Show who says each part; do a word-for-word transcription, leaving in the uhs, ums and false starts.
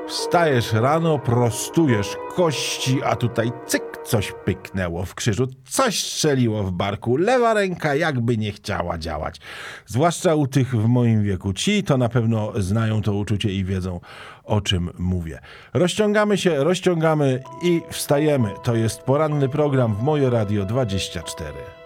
Speaker 1: Wstajesz rano, prostujesz kości, a tutaj cyk, coś pyknęło w krzyżu, coś strzeliło w barku, lewa ręka jakby nie chciała działać. Zwłaszcza u tych w moim wieku. Ci to na pewno znają to uczucie i wiedzą, o czym mówię. Rozciągamy się, rozciągamy i wstajemy. To jest poranny program w Moje Radio dwadzieścia cztery.